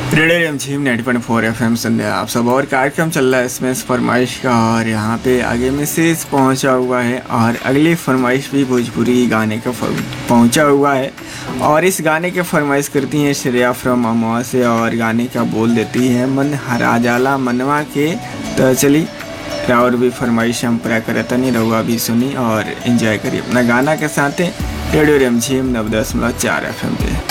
Radio रिमझिम 90.4 FM संध्या आप सब और कार्यक्रम चल रहा है इसमें फरमाइश का। और यहाँ पे आगे मैसेज पहुँचा हुआ है और अगली फरमाइश भी भोजपुरी गाने का पहुँचा हुआ है। और इस गाने के फरमाइश करती हैं श्रेया फ्रॉम अमवा से और गाने का बोल देती है मन हरा जाला मनवा के। तो चली और भी फरमाइश हम पूरा करता नहीं रहुआ भी सुनी और एंजॉय करिए अपना गाना के साथ रेडियो रिमझिम 90.4 FM पे।